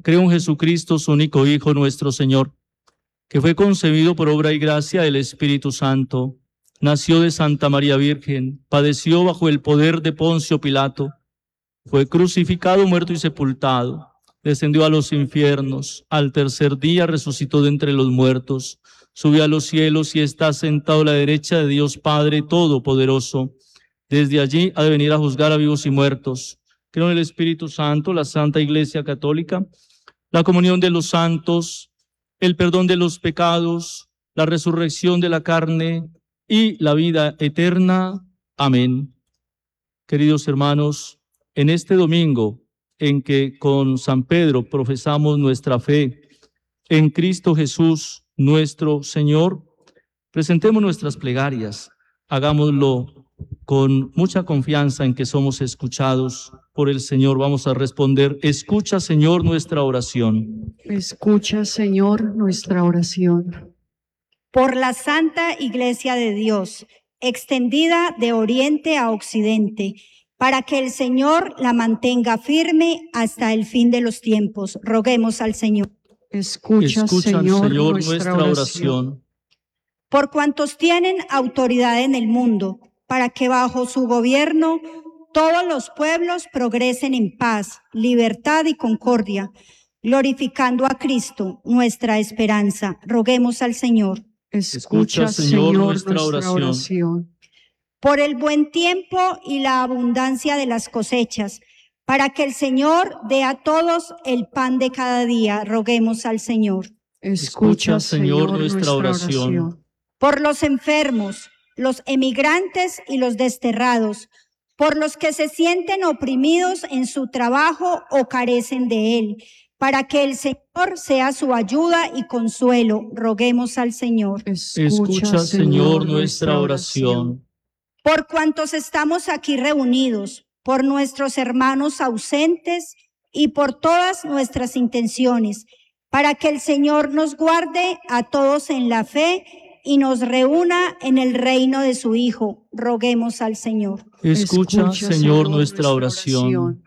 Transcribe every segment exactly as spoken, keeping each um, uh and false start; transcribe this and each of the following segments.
Creo en Jesucristo, su único Hijo, nuestro Señor, que fue concebido por obra y gracia del Espíritu Santo, nació de Santa María Virgen, padeció bajo el poder de Poncio Pilato, fue crucificado, muerto y sepultado, descendió a los infiernos, al tercer día resucitó de entre los muertos, subió a los cielos y está sentado a la derecha de Dios Padre Todopoderoso. Desde allí ha de venir a juzgar a vivos y muertos. Creo en el Espíritu Santo, la Santa Iglesia Católica, la comunión de los santos, el perdón de los pecados, la resurrección de la carne y la vida eterna. Amén. Queridos hermanos, en este domingo en que con San Pedro profesamos nuestra fe en Cristo Jesús, nuestro Señor, presentemos nuestras plegarias, hagámoslo con mucha confianza en que somos escuchados por el Señor. Vamos a responder: escucha, Señor, nuestra oración. Escucha, Señor, nuestra oración. Por la Santa Iglesia de Dios, extendida de oriente a occidente, para que el Señor la mantenga firme hasta el fin de los tiempos. Roguemos al Señor. Escucha, Escucha, Señor, Señor, nuestra, nuestra oración. oración. Por cuantos tienen autoridad en el mundo, para que bajo su gobierno todos los pueblos progresen en paz, libertad y concordia, glorificando a Cristo, nuestra esperanza. Roguemos al Señor. Escucha, Señor, nuestra oración. Por el buen tiempo y la abundancia de las cosechas, para que el Señor dé a todos el pan de cada día. Roguemos al Señor. Escucha, Señor, nuestra oración. Por los enfermos, los emigrantes y los desterrados, por los que se sienten oprimidos en su trabajo o carecen de él, para que el Señor sea su ayuda y consuelo. Roguemos al Señor. Escucha, Señor, nuestra oración. Por cuantos estamos aquí reunidos, por nuestros hermanos ausentes y por todas nuestras intenciones, para que el Señor nos guarde a todos en la fe y nos reúna en el reino de su Hijo. Roguemos al Señor. Escucha, Señor, nuestra oración.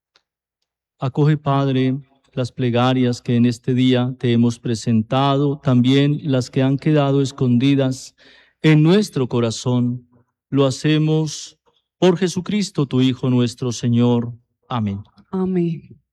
Acoge, Padre, las plegarias que en este día te hemos presentado, también las que han quedado escondidas en nuestro corazón. Lo hacemos por Jesucristo, tu Hijo, nuestro Señor. Amén. Amén.